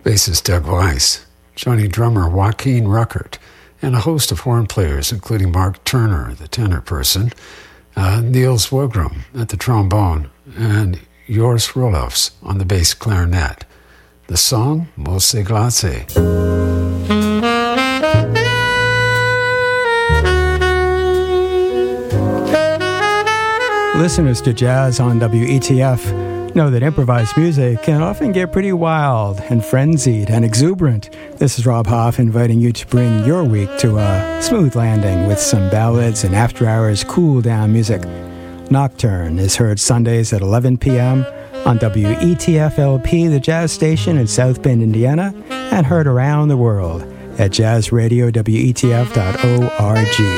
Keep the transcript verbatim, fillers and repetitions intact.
bassist Doug Weiss, joining drummer Joaquin Ruckert, and a host of horn players, including Mark Turner, the tenor person, uh, Niels Wogram at the trombone, and Joris Roelofs on the bass clarinet. The song, Mosse Glace. Listeners to Jazz on W E T F know that improvised music can often get pretty wild and frenzied and exuberant. This is Rob Hoff inviting you to bring your week to a smooth landing with some ballads and after-hours cool-down music. Nocturne is heard Sundays at eleven p.m. on W E T F L P, the jazz station in South Bend, Indiana, and heard around the world at jazz radio W E T F dot org.